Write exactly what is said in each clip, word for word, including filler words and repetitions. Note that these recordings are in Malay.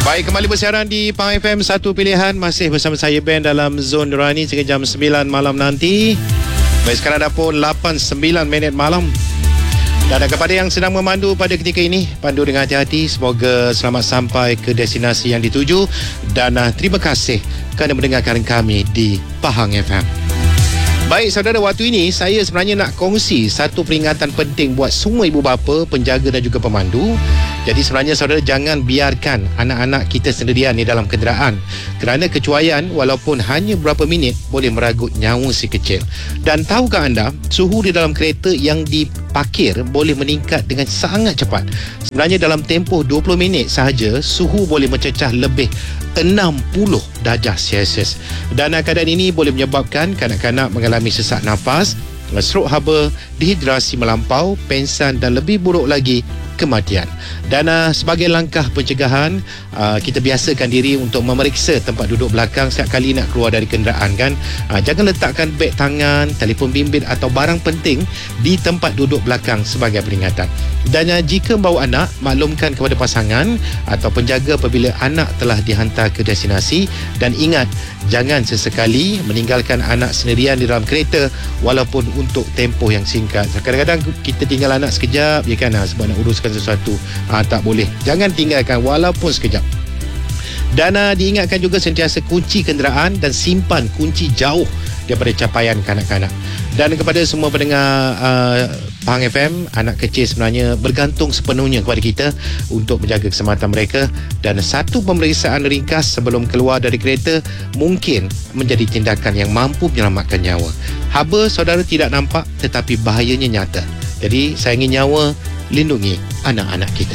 Baik, kembali bersiaran di Pahang F M Satu Pilihan. Masih bersama saya Ben dalam Zon Nurani sehingga jam sembilan malam nanti. Baik, sekarang dah pun lapan sembilan minit malam. Dan kepada yang sedang memandu pada ketika ini, pandu dengan hati-hati. Semoga selamat sampai ke destinasi yang dituju. Dan uh, terima kasih kerana mendengarkan kami di Pahang F M. Baik saudara, waktu ini saya sebenarnya nak kongsi satu peringatan penting buat semua ibu bapa, penjaga dan juga pemandu. Jadi sebenarnya saudara, jangan biarkan anak-anak kita sendirian di dalam kenderaan, kerana kecuaian walaupun hanya beberapa minit boleh meragut nyawa si kecil. Dan tahukah anda, suhu di dalam kereta yang diparkir boleh meningkat dengan sangat cepat. Sebenarnya dalam tempoh dua puluh minit sahaja, suhu boleh mencecah lebih enam puluh darjah Celsius. Dan keadaan ini boleh menyebabkan kanak-kanak mengalami sesak nafas, strok haba, dehidrasi melampau, pengsan dan lebih buruk lagi, kematian. Dan uh, sebagai langkah pencegahan, uh, kita biasakan diri untuk memeriksa tempat duduk belakang setiap kali nak keluar dari kenderaan kan. Uh, jangan letakkan beg tangan, telefon bimbit atau barang penting di tempat duduk belakang sebagai peringatan. Dan uh, jika membawa anak, maklumkan kepada pasangan atau penjaga apabila anak telah dihantar ke destinasi. Dan ingat, jangan sesekali meninggalkan anak sendirian di dalam kereta walaupun untuk tempoh yang singkat. Kadang-kadang kita tinggal anak sekejap je kan, sebab nak uruskan sesuatu. Ha, tak boleh. Jangan tinggalkan walaupun sekejap. Dan uh, diingatkan juga sentiasa kunci kenderaan dan simpan kunci jauh daripada capaian kanak-kanak. Dan kepada semua pendengar uh, Pahang F M, anak kecil sebenarnya bergantung sepenuhnya kepada kita untuk menjaga keselamatan mereka. Dan satu pemeriksaan ringkas sebelum keluar dari kereta mungkin menjadi tindakan yang mampu menyelamatkan nyawa. Haba saudara tidak nampak, tetapi bahayanya nyata. Jadi sayangi nyawa, lindungi anak-anak kita.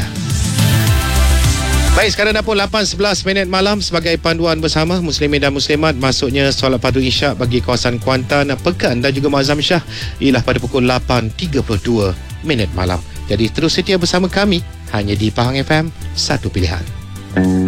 Baik, sekarang dah pun lapan sebelas minit malam. Sebagai panduan bersama muslimin dan muslimat masuknya solat fardu isyak bagi kawasan Kuantan, Pekan dan juga Mazam Shah ialah pada pukul lapan tiga puluh dua minit malam. Jadi terus setia bersama kami hanya di Pahang F M Satu Pilihan.